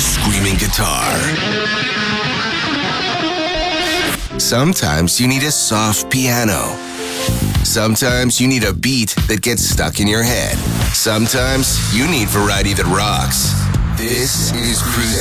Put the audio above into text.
screaming guitar. Sometimes you need a soft piano. Sometimes you need a beat that gets stuck in your head. Sometimes you need variety that rocks. This is Cruise